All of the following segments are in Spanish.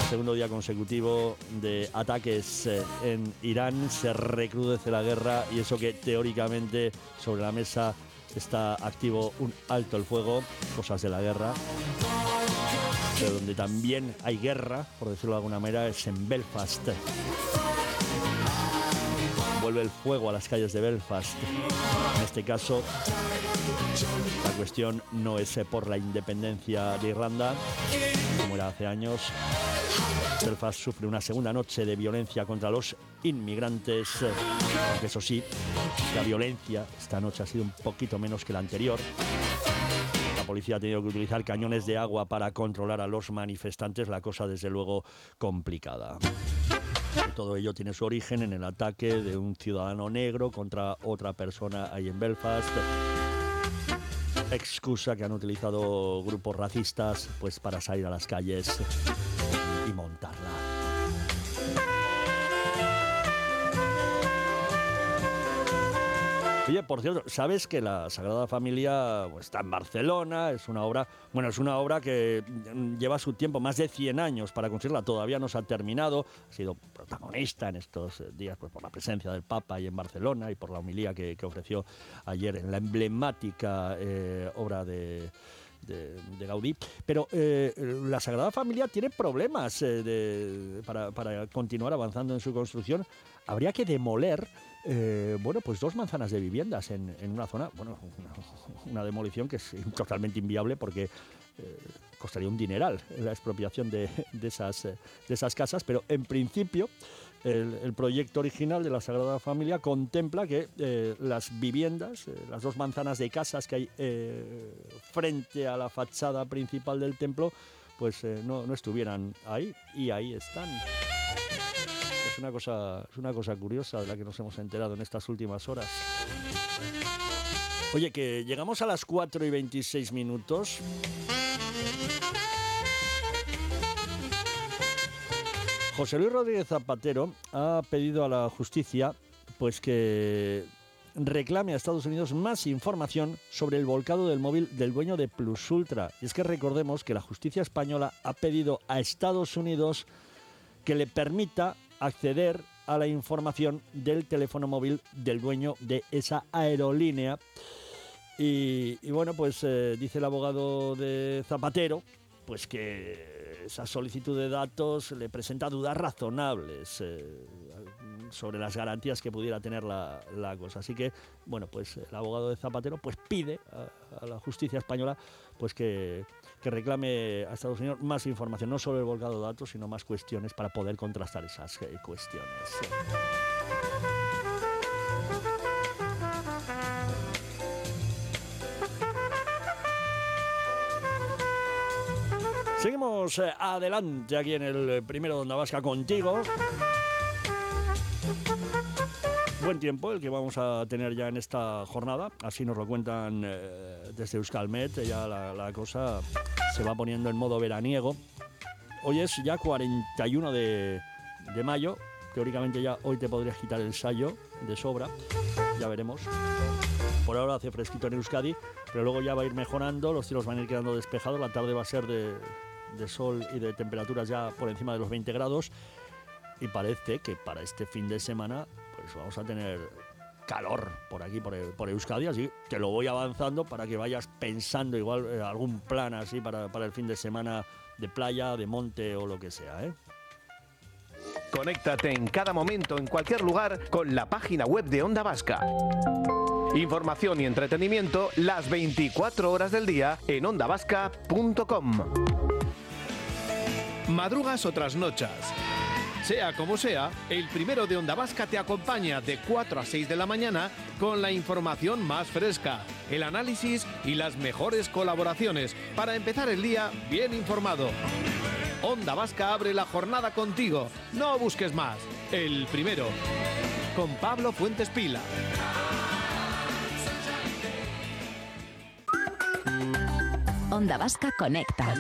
segundo día consecutivo de ataques en Irán, se recrudece la guerra y eso que teóricamente sobre la mesa está activo un alto el fuego, cosas de la guerra. Pero donde también hay guerra, por decirlo de alguna manera, es en Belfast. Vuelve el fuego a las calles de Belfast. En este caso, la cuestión no es por la independencia de Irlanda, como era hace años. Belfast sufre una segunda noche de violencia contra los inmigrantes, aunque eso sí, la violencia esta noche ha sido un poquito menos que la anterior. La policía ha tenido que utilizar cañones de agua para controlar a los manifestantes, la cosa desde luego complicada. Todo ello tiene su origen en el ataque de un ciudadano negro contra otra persona ahí en Belfast. Excusa que han utilizado grupos racistas pues para salir a las calles y montarla. Oye, por cierto, ¿sabes que la Sagrada Familia pues, está en Barcelona? Es una obra que lleva su tiempo, más de 100 años para construirla, todavía no se ha terminado. Ha sido protagonista en estos días pues, por la presencia del Papa ahí en Barcelona y por la homilía que ofreció ayer en la emblemática obra de Gaudí, pero la Sagrada Familia tiene problemas para continuar avanzando en su construcción. Habría que demoler pues 2 manzanas de viviendas en una zona, una demolición que es totalmente inviable porque costaría un dineral la expropiación de esas casas, pero en principio el proyecto original de la Sagrada Familia contempla que las viviendas, las 2 manzanas de casas que hay frente a la fachada principal del templo, pues no estuvieran ahí, y ahí están. Es una cosa curiosa de la que nos hemos enterado en estas últimas horas. Oye, que llegamos a las 4:26. José Luis Rodríguez Zapatero ha pedido a la justicia pues que reclame a Estados Unidos más información sobre el volcado del móvil del dueño de Plus Ultra. Y es que recordemos que la justicia española ha pedido a Estados Unidos que le permita acceder a la información del teléfono móvil del dueño de esa aerolínea. Y bueno, pues dice el abogado de Zapatero pues que esa solicitud de datos le presenta dudas razonables sobre las garantías que pudiera tener la cosa. Así que, bueno, pues el abogado de Zapatero pues pide a la justicia española pues que reclame a Estados Unidos más información, no sobre el volcado de datos, sino más cuestiones para poder contrastar esas cuestiones. Seguimos adelante aquí en el primero de Onda Vasca contigo. Buen tiempo el que vamos a tener ya en esta jornada, así nos lo cuentan desde Euskalmet. Ya la cosa se va poniendo en modo veraniego. Hoy es ya 41 de mayo, teóricamente ya hoy te podrías quitar el sayo de sobra, ya veremos. Por ahora hace fresquito en Euskadi, pero luego ya va a ir mejorando, los cielos van a ir quedando despejados, la tarde va a ser de sol y de temperaturas ya por encima de los 20 grados y parece que para este fin de semana pues vamos a tener calor por aquí, por Euskadi, así que lo voy avanzando para que vayas pensando igual algún plan así para el fin de semana de playa, de monte o lo que sea, ¿eh? Conéctate en cada momento, en cualquier lugar, con la página web de Onda Vasca. Información y entretenimiento las 24 horas del día en ondavasca.com. Madrugas o trasnochas. Sea como sea, el primero de Onda Vasca te acompaña de 4 a 6 de la mañana con la información más fresca, el análisis y las mejores colaboraciones para empezar el día bien informado. Onda Vasca abre la jornada contigo. No busques más. El primero. Con Pablo Fuentes Pila. Onda Vasca conecta.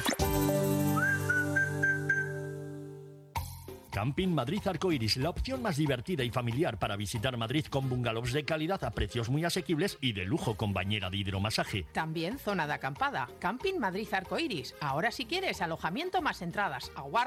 Camping Madrid Arcoiris, la opción más divertida y familiar para visitar Madrid con bungalows de calidad a precios muy asequibles y de lujo con bañera de hidromasaje. También zona de acampada. Camping Madrid Arcoiris. Ahora si quieres alojamiento más entradas,